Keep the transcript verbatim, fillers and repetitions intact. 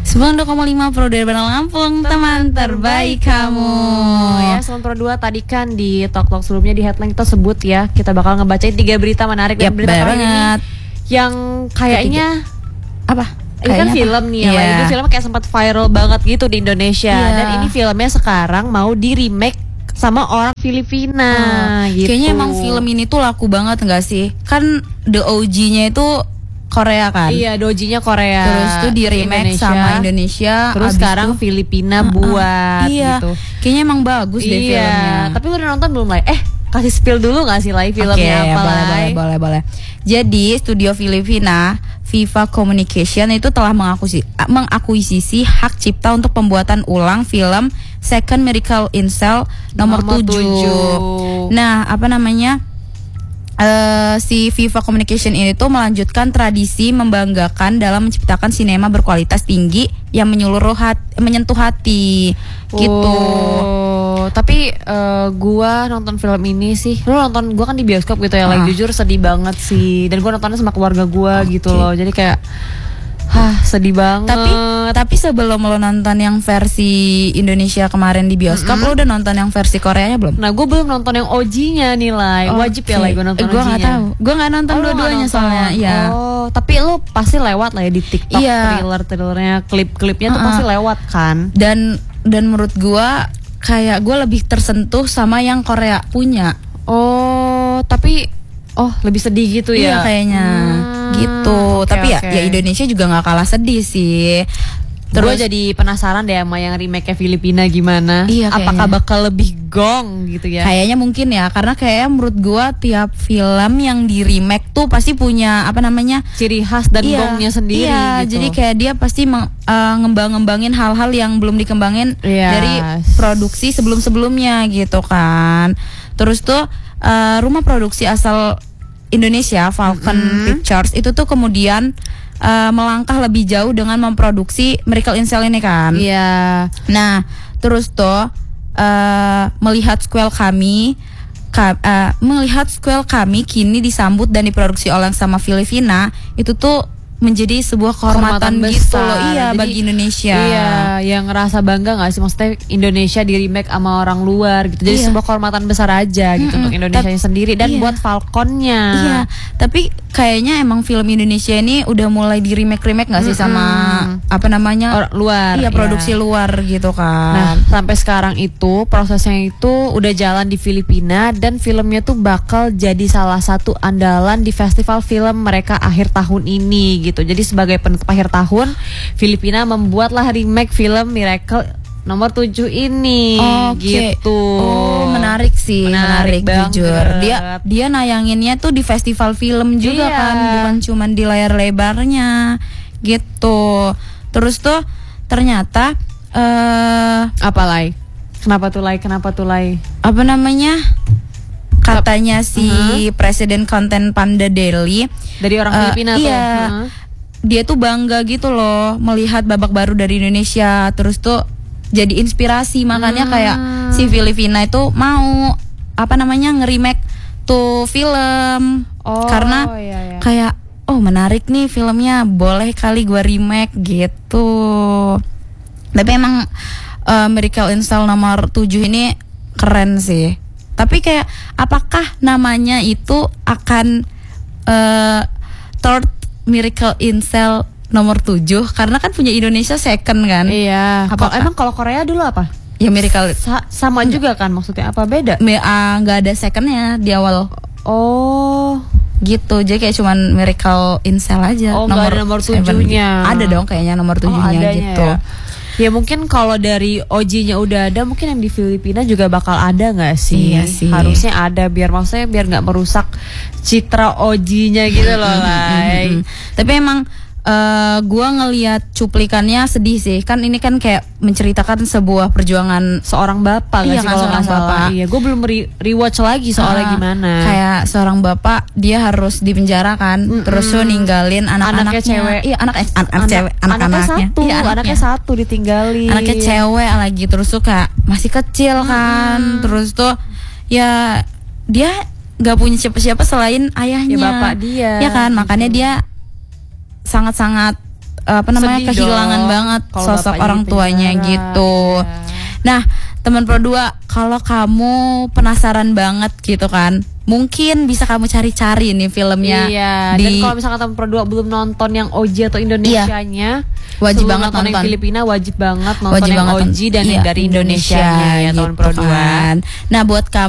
sembilan puluh dua koma lima Pro dari Bandar Lampung, teman terbaik kamu. Ya, sembilan puluh dua tadi kan di talk-talk sebelumnya di headline kita sebut ya, kita bakal ngebacain tiga berita menarik dan Yap, berita kali ini banget. yang kayaknya Apa? ini kan Kayaknya film apa? nih ya, Iya. itu filmnya kayak sempat viral banget gitu di Indonesia. Iya. Dan ini filmnya sekarang mau di remake sama orang Filipina Oh, gitu. Kayaknya emang film ini tuh laku banget enggak sih? Kan the O G-nya itu Korea kan? Iya, dojinya Korea. Terus tuh di remake sama Indonesia. Terus abis sekarang tuh, Filipina uh-uh, buat iya. gitu. Kayaknya emang bagus deh Iya. filmnya. Tapi lu udah nonton belum, Lai? Eh, kasih spill dulu gak sih, Lai, filmnya Oke, apa, boleh, Lai? boleh, boleh, boleh. Jadi studio Filipina Viva Communication itu telah mengakuisisi, mengakuisisi hak cipta untuk pembuatan ulang film Second Miracle in Cell nomor, Nomor tujuh. tujuh. Nah, apa namanya? Uh, si Viva Communication ini tuh melanjutkan tradisi membanggakan dalam menciptakan sinema berkualitas tinggi yang menyeluruh hati, menyentuh hati gitu. Oh, tapi uh, gua nonton film ini sih, lu nonton, gua kan di bioskop gitu ya, Ah. like jujur sedih banget sih. Dan gua nontonnya sama keluarga gua Okay. gitu loh. Jadi kayak hah, sedih banget. Tapi tapi sebelum lo nonton yang versi Indonesia kemarin di bioskop, Mm-mm. lo udah nonton yang versi Koreanya belum? Nah, gue belum nonton yang O G-nya nih, Lai. Wajib ya, Lai, gue nonton eh, Gue O G-nya. nggak tahu. Gue nggak nonton Oh, lu dua-duanya nggak nonton? soalnya. Iya. Oh, tapi lu pasti lewat lah ya di TikTok, Iya. trailer-trailernya, klip-klipnya tuh Uh-uh. pasti lewat kan? Dan dan menurut gue kayak gue lebih tersentuh sama yang Korea punya. Oh, tapi oh lebih sedih gitu Iya ya? kayaknya Hmm, gitu. oke, Tapi ya, oke. ya Indonesia juga nggak kalah sedih sih. Terus jadi penasaran deh sama yang remake-nya Filipina gimana? Iya, Apakah kayaknya. bakal lebih gong gitu ya? Kayaknya mungkin ya, karena kayaknya menurut gua tiap film yang di remake tuh pasti punya apa namanya Ciri khas dan iya, gongnya sendiri iya, gitu. jadi kayak dia pasti meng- uh, ngembang-ngembangin hal-hal yang belum dikembangin Yes. dari produksi sebelum-sebelumnya gitu kan. Terus tuh uh, rumah produksi asal Indonesia Falcon Mm-hmm. Pictures itu tuh kemudian uh, melangkah lebih jauh dengan memproduksi Miracle in Cell ini kan. Iya. Nah, terus tuh uh, melihat sequel kami ka- uh, melihat sequel kami kini disambut dan diproduksi oleh sama Filipina, itu tuh menjadi sebuah kehormatan gitu besar. loh. Iya, Jadi, bagi Indonesia. Iya, yang ngerasa bangga gak sih? Maksudnya Indonesia di remake sama orang luar gitu. Jadi Iya. sebuah kehormatan besar aja gitu Mm-mm. untuk Indonesia Tap- sendiri dan iya. buat Falconnya. Iya, tapi kayaknya emang film Indonesia ini udah mulai di remake-remake gak sih sama apa namanya? Or- luar. Iya, produksi luar gitu Nah, kan. sampai sekarang itu prosesnya itu udah jalan di Filipina dan filmnya tuh bakal jadi salah satu andalan di festival film mereka akhir tahun ini gitu. Jadi sebagai penutup akhir tahun, Filipina membuatlah remake film Miracle nomor tujuh ini Oke. gitu. Oh, menarik sih, Menarik menarik, jujur. banget. Dia dia nayanginnya tuh di festival film juga Iya. kan, bukan cuma di layar lebarnya gitu. Terus tuh ternyata eh Apa, Lai? Kenapa tuh, Lai? Kenapa tuh, Lai? apa namanya? Katanya si Presiden Konten Panda Delhi Dari orang eh, Filipina tuh. iya. Heeh. Dia tuh bangga gitu loh melihat babak baru dari Indonesia, terus tuh jadi inspirasi, makanya Hmm. kayak si Filipina itu mau apa namanya nge-remake tuh film Oh, karena iya, iya. kayak oh menarik nih filmnya, boleh kali gua remake gitu. Tapi emang uh, Miracle in Cell nomor tujuh ini keren sih. Tapi kayak apakah namanya itu akan uh, third Miracle in Cell nomor tujuh, karena kan punya Indonesia second kan. Iya. Apakah- Kok- emang kalau Korea dulu apa? Ya Miracle Sa- sama juga kan maksudnya, apa beda? me- ah, nggak ada secondnya di awal Oh, gitu. Jadi kayak cuman Miracle in Cell aja. Oh, nggak ada nomor seven tujuhnya. gitu. Ada dong kayaknya nomor tujuhnya adanya gitu. ya. Ya mungkin kalau dari O G-nya udah ada, mungkin yang di Filipina juga bakal ada nggak sih? Iya sih. Harusnya ada, biar maksudnya biar nggak merusak citra O G-nya gitu loh, Lai. Mm-mm. Tapi emang eh, gua ngelihat cuplikannya sedih sih. Kan ini kan kayak menceritakan sebuah perjuangan Seorang bapak nggak Iya sih kan, kalau nggak seorang salah? bapak. Iya, gue belum re- rewatch lagi soalnya Ah, gimana. Kayak seorang bapak dia harus dipenjara kan, Mm-mm. terus tuh ninggalin anak-anaknya. Anaknya cewek. Iya, anak anak, anak cewek, anaknya anak-anaknya. satu, Iya, anaknya satu ditinggalin. Anaknya cewek lagi, terus tuh kayak masih kecil kan. Terus tuh ya dia nggak punya siapa-siapa selain ayahnya. Ya, bapak dia. Ya kan, makanya Gitu. dia sangat-sangat apa namanya Sedih kehilangan dong banget kalau sosok bapaknya orang di tuanya penjara, gitu. ya. Nah, teman Pro dua, kalau kamu penasaran banget gitu kan, mungkin bisa kamu cari-cari nih filmnya. Iya, di dan kalau misalkan teman Pro dua belum nonton yang O J atau Indonesianya, wajib sebelum banget nonton yang nonton. Filipina wajib banget nonton Wajib yang banget O J dan iya, yang dari Indonesianya ya teman gitu Pro dua. kan. Nah, buat kamu